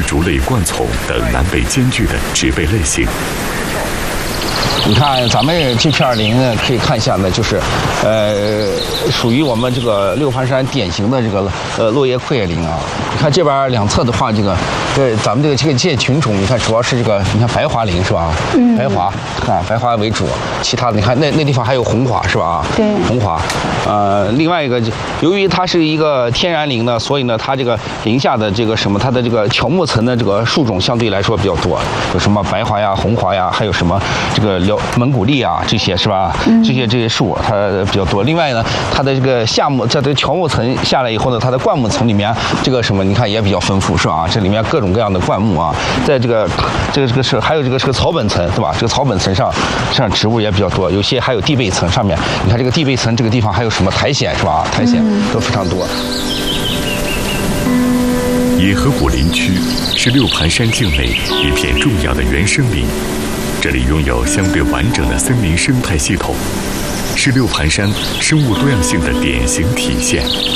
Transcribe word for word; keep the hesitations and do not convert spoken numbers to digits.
竹类灌丛等南北兼具的植被类型。 你看，咱们这片林呢，可以看一下呢，就是，呃，属于我们这个六盘山典型的这个呃落叶阔叶林啊。你看这边两侧的话，这个，对，咱们这个这个这些群种，你看主要是这个，你看白桦林是吧？嗯。白桦，看白桦为主，其他的你看那那地方还有红桦是吧？ 对。 红桦，呃，另外一个，由于它是一个天然林呢，所以呢，它这个林下的这个什么，它的这个乔木层的这个树种相对来说比较多，有什么白桦呀、红桦呀，还有什么这个辽蒙古栎啊，这些是吧？这些这些树它比较多。另外呢，它的这个夏木，在这个乔木层下来以后呢，它的灌木层里面这个什么，你看也比较丰富，是吧？这里面各种各样的灌木啊，在这个这个这个是还有这个是个草本层，对吧？这个草本层上上植物也比较多，有些还有地被层上面，你看这个地被层这个地方还有什么苔藓是吧？苔藓都非常多。 野河谷林区是六盘山境内一片重要的原生林，这里拥有相对完整的森林生态系统，是六盘山生物多样性的典型体现。